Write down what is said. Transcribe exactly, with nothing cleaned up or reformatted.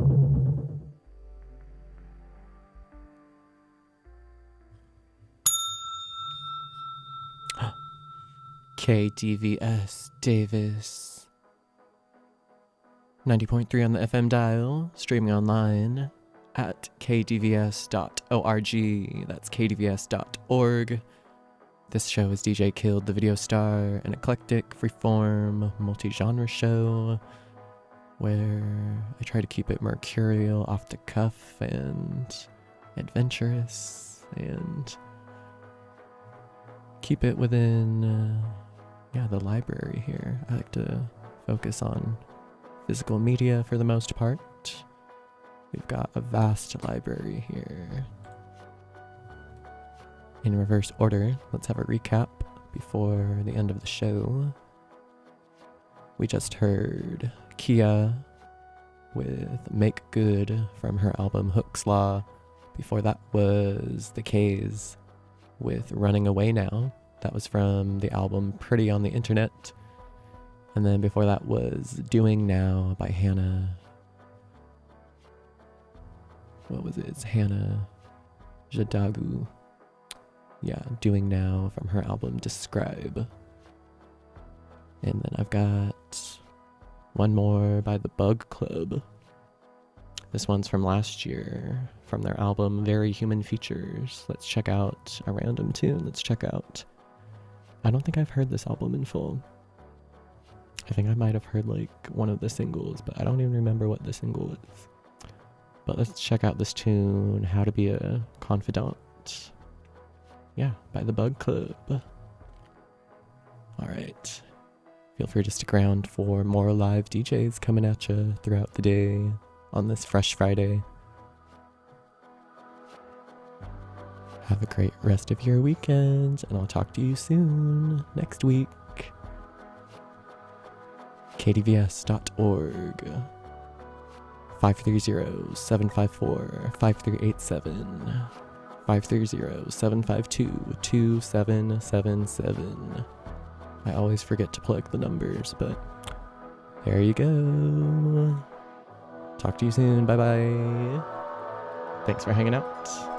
K D V S Davis. ninety point three on the F M dial, streaming online at k d v s dot org. That's k d v s dot org. This show is D J Killed, the Video Star, an eclectic, freeform, multi-genre show where I try to keep it mercurial, off the cuff, and adventurous, and keep it within, uh, yeah, the library here. I like to focus on physical media for the most part. We've got a vast library here. In reverse order, let's have a recap before the end of the show. We just heard Kia with Make Good from her album Hook's Law. Before that was The K's with Running Away Now. That was from the album Pretty on the Internet. And then before that was Doing Now by Hannah. What was it? It's Hannah Jadagu. Yeah, Doing Now from her album Describe. And then I've got one more by The Bug Club. This one's from last year, from their album Very Human Features. Let's check out a random tune. Let's check out... I don't think I've heard this album in full. I think I might have heard like one of the singles, but I don't even remember what the single is. But let's check out this tune, How to Be a Confidant. Yeah, by The Bug Club. Alright. Feel free to stick around for more live D Js coming at you throughout the day on this Fresh Friday. Have a great rest of your weekend, and I'll talk to you soon next week. k d v s dot org. five three zero, seven five four, five three eight seven. five three zero, seven five two, two seven seven seven. I always forget to plug the numbers, but there you go. Talk to you soon. Bye bye. Thanks for hanging out.